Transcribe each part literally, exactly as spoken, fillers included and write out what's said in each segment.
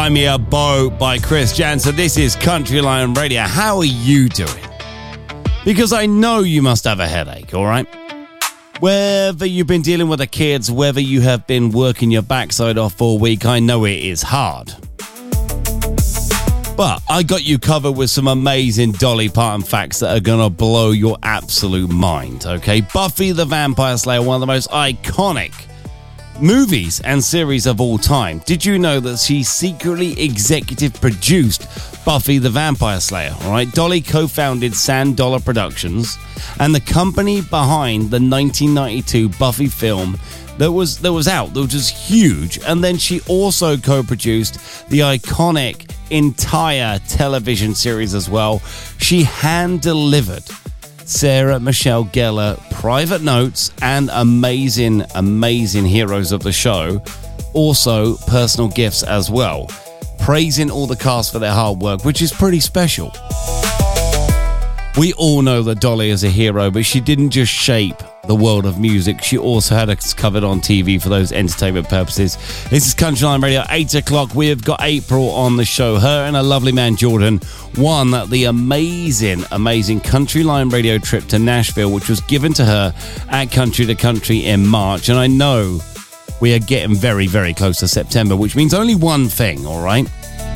Buy Me a Boat by Chris Janson. This is Country Line Radio. How are you doing? Because I know you must have a headache, all right? Whether you've been dealing with the kids, whether you have been working your backside off all week, I know it is hard. But I got you covered with some amazing Dolly Parton facts that are going to blow your absolute mind, okay? Buffy the Vampire Slayer, one of the most iconic movies and series of all time. Did you know that she secretly executive produced Buffy the Vampire Slayer? All right, Dolly co-founded Sand Dollar Productions and the company behind the nineteen ninety-two Buffy film that was that was out, that was just huge. And then she also co-produced the iconic entire television series as well. She hand-delivered Sarah Michelle Gellar private notes and amazing, amazing heroes of the show. Also, personal gifts as well. Praising all the cast for their hard work, which is pretty special. We all know that Dolly is a hero, but she didn't just shape the world of music. She also had us covered on T V for those entertainment purposes. This is Country Line Radio, eight o'clock. We have got April on the show. Her and her lovely man Jordan won the amazing, amazing Country Line Radio trip to Nashville, which was given to her at Country to Country in March. And I know we are getting very, very close to September, which means only one thing, all right?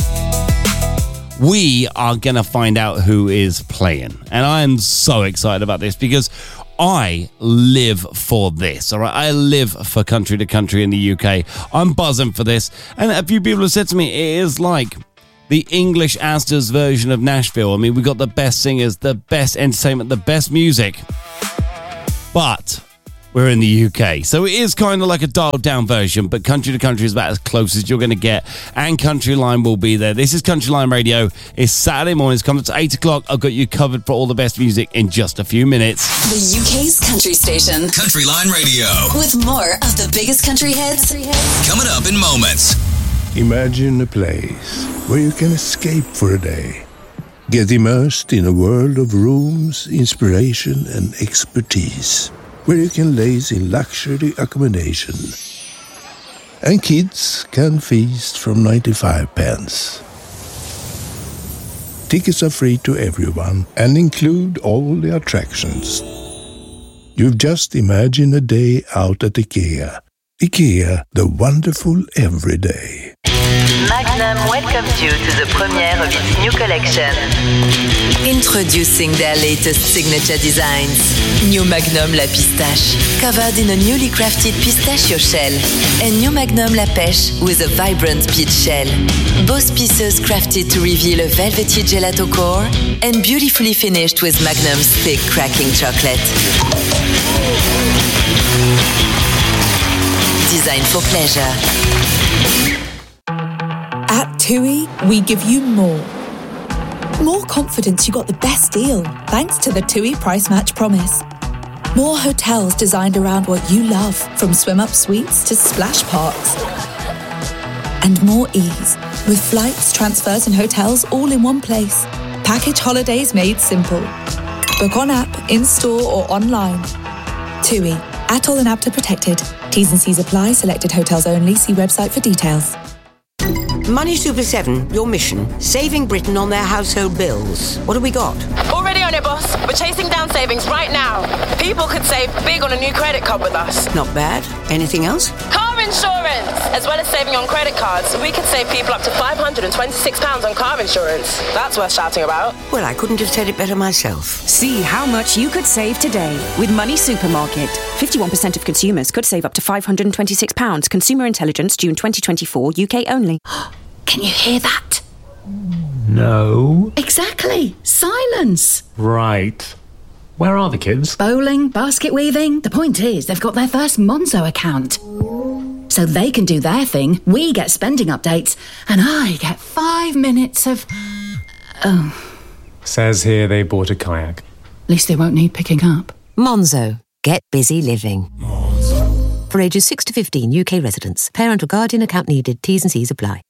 We are going to find out who is playing. And I am so excited about this because I live for this, all right? I live for Country to Country in the U K. I'm buzzing for this. And a few people have said to me, it is like the English Astor's version of Nashville. I mean, we got the best singers, the best entertainment, the best music. But we're in the U K. So it is kind of like a dialed down version, but Country to Country is about as close as you're going to get. And Country Line will be there. This is Country Line Radio. It's Saturday mornings. Come to eight o'clock. I've got you covered for all the best music in just a few minutes. The U K's country station. Country Line Radio. With more of the biggest country hits. Coming up in moments. Imagine a place where you can escape for a day. Get immersed in a world of rooms, inspiration and expertise. Where you can laze in luxury accommodation. And kids can feast from ninety-five pence. Tickets are free to everyone and include all the attractions. You've just imagined a day out at IKEA. IKEA, the wonderful everyday. Magnum welcomes you to the premiere of its new collection. Introducing their latest signature designs. New Magnum La Pistache, covered in a newly crafted pistachio shell. And New Magnum La Pêche with a vibrant peach shell. Both pieces crafted to reveal a velvety gelato core and beautifully finished with Magnum's thick cracking chocolate. Designed for pleasure. At TUI, we give you more. More confidence you got the best deal, thanks to the TUI Price Match Promise. More hotels designed around what you love, from swim-up suites to splash parks. And more ease, with flights, transfers and hotels all in one place. Package holidays made simple. Book on app, in-store or online. TUI, Atoll and APTA protected. T's and C's apply, selected hotels only. See website for details. Money Super seven, your mission, saving Britain on their household bills. What have we got? Already on it, boss. We're chasing down savings right now. People could save big on a new credit card with us. Not bad. Anything else? Car insurance! As well as saving on credit cards, we could save people up to five hundred twenty-six pounds on car insurance. That's worth shouting about. Well, I couldn't have said it better myself. See how much you could save today with Money Supermarket. fifty-one percent of consumers could save up to five hundred twenty-six pounds. Consumer Intelligence, June twenty twenty-four, U K only. Can you hear that? No. Exactly. Silence. Right. Where are the kids? Bowling, basket weaving. The point is, they've got their first Monzo account. So they can do their thing, we get spending updates, and I get five minutes of... Oh. Says here they bought a kayak. At least they won't need picking up. Monzo. Get busy living. Monzo. For ages six to fifteen, U K residents. Parent or guardian account needed. T's and C's apply.